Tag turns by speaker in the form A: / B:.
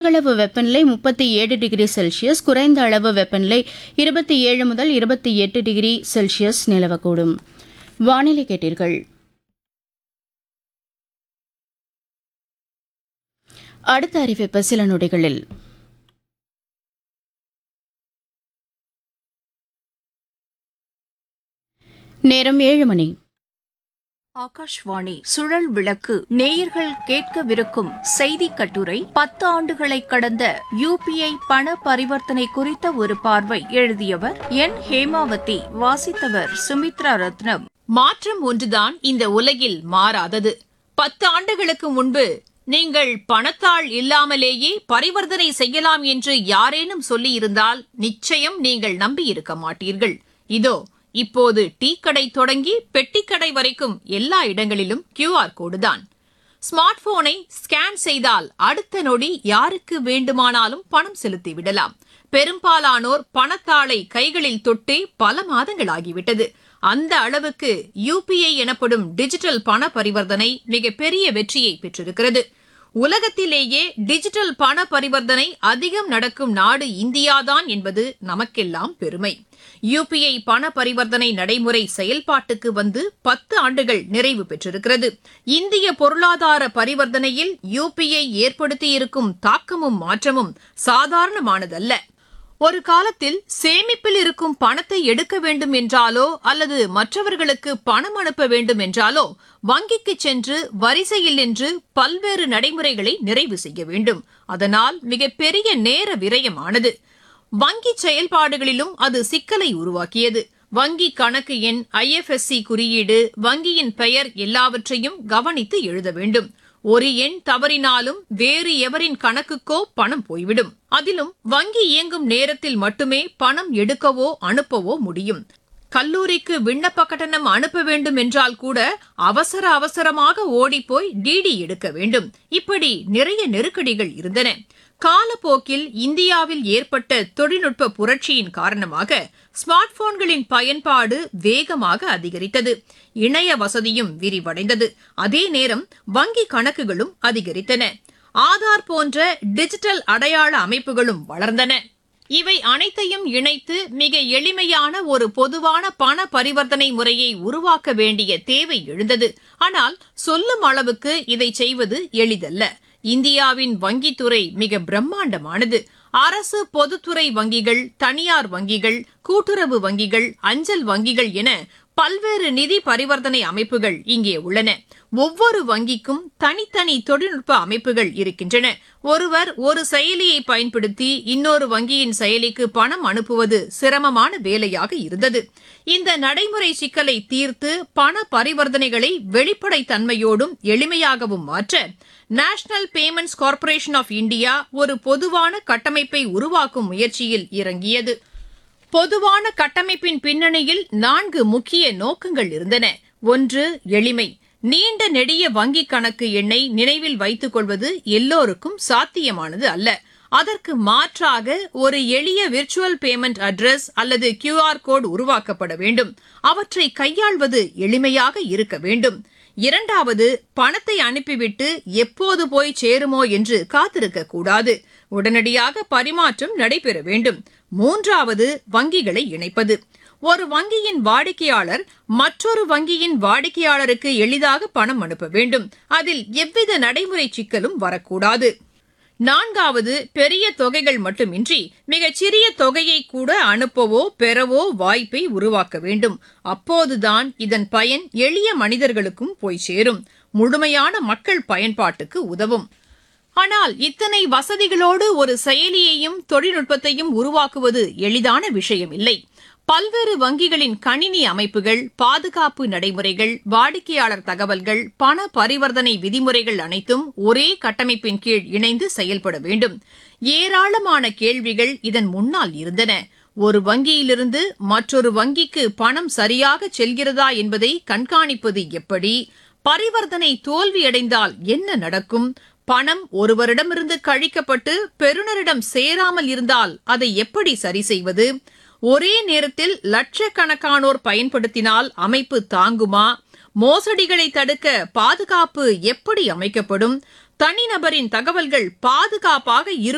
A: அதிகளவு வெப்பநிலை 37 degree Celsius, குறைந்த அளவு வெப்பநிலை 27 முதல் 28 டிகிரி செல்சியஸ் நிலவக்கூடும். வானிலை கேட்டீர்கள். அடுத்த அறிவிப்பு சில நொடிகளில். நேரம் 7 மணி.
B: ஆகாஷ்வாணி சுழல் விளக்கு. நேயர்கள் கேட்கவிருக்கும் செய்தி கட்டுரை 10 ஆண்டுகளை கடந்த UPI பண பரிவர்த்தனை குறித்த ஒரு பார்வை. எழுதியவர் என் ஹேமாவதி. வாசித்தவர் சுமித்ரா ரத்னம்.
C: மாற்றம் ஒன்றுதான் இந்த உலகில் மாறாதது. 10 ஆண்டுகளுக்கு முன்பு நீங்கள் பணத்தாள் இல்லாமலேயே பரிவர்த்தனை செய்யலாம் என்று யாரேனும் சொல்லியிருந்தால் நிச்சயம் நீங்கள் நம்பியிருக்க மாட்டீர்கள். இதோ இப்போது டீ கடை தொடங்கி பெட்டிக்கடை வரைக்கும் எல்லா இடங்களிலும் QR கோடு தான். ஸ்மார்ட் போனை ஸ்கேன் செய்தால் அடுத்த நொடி யாருக்கு வேண்டுமானாலும் பணம் செலுத்திவிடலாம். பெரும்பாலானோர் பணத்தாளை கைகளில் தொட்டே பல மாதங்கள் ஆகிவிட்டது. அந்த அளவுக்கு UPI எனப்படும் டிஜிட்டல் பண பரிவர்த்தனை மிகப்பெரிய வெற்றியை பெற்றிருக்கிறது. உலகத்திலேயே டிஜிட்டல் பண பரிவர்த்தனை அதிகம் நடக்கும் நாடு இந்தியாதான் என்பது நமக்கெல்லாம் பெருமை. UPI பண பரிவர்த்தனை நடைமுறை செயல்பாட்டுக்கு வந்து 10 ஆண்டுகள் நிறைவு பெற்றிருக்கிறது. இந்திய பொருளாதார பரிவர்த்தனையில் UPI ஏற்படுத்தியிருக்கும் தாக்கமும் மாற்றமும் சாதாரணமானதல்ல. ஒரு காலத்தில் சேமிப்பில் இருக்கும் பணத்தை எடுக்க வேண்டும் என்றாலோ அல்லது மற்றவர்களுக்கு பணம் அனுப்ப வேண்டும் என்றாலோ வங்கிக்கு சென்று வரிசையில் நின்று பல்வேறு நடைமுறைகளை நிறைவு செய்ய வேண்டும். அதனால் மிகப்பெரிய நேர விரயமானது. வங்கி செயல்பாடுகளிலும் அது சிக்கலை உருவாக்கியது. வங்கி கணக்கு எண், IFSC குறியீடு, வங்கியின் பெயர் எல்லாவற்றையும் கவனித்து எழுத வேண்டும். ஒரு எண் தவறினாலும் வேறு எவரின் கணக்குக்கோ பணம் போய்விடும். அதிலும் வங்கி இயங்கும் நேரத்தில் மட்டுமே பணம் எடுக்கவோ அனுப்பவோ முடியும். கல்லூரிக்கு விண்ணப்ப கட்டணம் அனுப்ப வேண்டும் என்றால் கூட அவசரமாக ஓடிப்போய் DD எடுக்க வேண்டும். இப்படி நிறைய நெருக்கடிகள் இருந்தன. காலப்போக்கில் இந்தியாவில் ஏற்பட்ட தொழில்நுட்ப புரட்சியின் காரணமாக ஸ்மார்ட் போன்களின் பயன்பாடு வேகமாக அதிகரித்தது. இணைய வசதியும் விரிவடைந்தது. அதே நேரம் வங்கி கணக்குகளும் அதிகரித்தன. ஆதார் போன்ற டிஜிட்டல் அடையாள அமைப்புகளும் வளர்ந்தன. இவை அனைத்தையும் இணைத்து மிக எளிமையான ஒரு பொதுவான பண பரிவர்த்தனை முறையை உருவாக்க வேண்டிய தேவை எழுந்தது. ஆனால் சொல்லும் அளவுக்கு இதை செய்வது எளிதல்ல. இந்தியாவின் வங்கித்துறை மிக பிரம்மாண்டமானது. அரசு, பொதுத்துறை வங்கிகள், தனியார் வங்கிகள், கூட்டுறவு வங்கிகள், அஞ்சல் வங்கிகள் என பல்வேறு நிதி பரிவர்த்தனை அமைப்புகள் இங்கே உள்ளன. ஒவ்வொரு வங்கிக்கும் தனித்தனி தொழில்நுட்ப அமைப்புகள் இருக்கின்றன. ஒருவர் ஒரு செயலியை பயன்படுத்தி இன்னொரு வங்கியின் செயலிக்கு பணம் அனுப்புவது சிரமமான வேலையாக இருந்தது. இந்த நடைமுறை சிக்கலை தீர்த்து பண பரிவர்த்தனைகளை வெளிப்படைத்தன்மையோடும் எளிமையாகவும் மாற்ற national payments corporation of India ஒரு பொதுவான கட்டமைப்பை உருவாக்கும் முயற்சியில் இறங்கியது. பொதுவான கட்டமைப்பின் பின்னணியில் 4 முக்கிய நோக்கங்கள் இருந்தன. 1. எளிமை. நீண்ட நெடிய வங்கிக் கணக்கு எண்ணை நினைவில் வைத்துக் கொள்வது எல்லோருக்கும் சாத்தியமானது அல்ல. அதற்கு மாற்றாக ஒரு எளிய விர்ச்சுவல் பேமெண்ட் அட்ரஸ் அல்லது QR கோடு உருவாக்கப்பட வேண்டும். அவற்றை கையாள்வது எளிமையாக இருக்க வேண்டும். 2. பணத்தை அனுப்பிவிட்டு எப்போது போய் சேருமோ என்று காத்திருக்க கூடாது. உடனடியாக பரிமாற்றம் நடைபெற வேண்டும். 3. வங்கிகளை இணைப்பது. ஒரு வங்கியின் வாடிக்கையாளர் மற்றொரு வங்கியின் வாடிக்கையாளருக்கு எளிதாக பணம் அனுப்ப வேண்டும். அதில் எவ்வித நடைமுறை சிக்கலும் வரக்கூடாது. 4. பெரிய தொகைகள் மட்டுமின்றி மிகச்சிறிய தொகையை கூட அனுப்பவோ பெறவோ வாய்ப்பை உருவாக்க வேண்டும். அப்போதுதான் இதன் பயன் எளிய மனிதர்களுக்கும் போய் சேரும். முழுமையான மக்கள் பயன்பாட்டுக்கு உதவும். ஆனால் இத்தனை வசதிகளோடு ஒரு செயலியையும் தொழில்நுட்பத்தையும் உருவாக்குவது எளிதான விஷயம் இல்லை. பல்வேறு வங்கிகளின் கணினி அமைப்புகள், பாதுகாப்பு நடைமுறைகள், வாடிக்கையாளர் தகவல்கள், பண பரிவர்த்தனை விதிமுறைகள் அனைத்தும் ஒரே கட்டமைப்பின் கீழ் இணைந்து செயல்பட வேண்டும். ஏராளமான கேள்விகள் இதன் முன்னால் இருந்தன. ஒரு வங்கியிலிருந்து மற்றொரு வங்கிக்கு பணம் சரியாக செல்கிறதா என்பதை கண்காணிப்பது எப்படி? பரிவர்த்தனை தோல்வியடைந்தால் என்ன நடக்கும்? பணம் ஒருவரிடமிருந்து கழிக்கப்பட்டு பெறுநரிடம் சேராமல் இருந்தால் அதை எப்படி சரி செய்வது? ஒரே நேரத்தில் லட்சக்கணக்கானோர் பயன்படுத்தினால் அமைப்பு தாங்குமா? மோசடிகளை தடுக்க பாதுகாப்பு எப்படி அமைக்கப்படும்? தனிநபரின் தகவல்கள் பாதுகாப்பாக இருக்கும்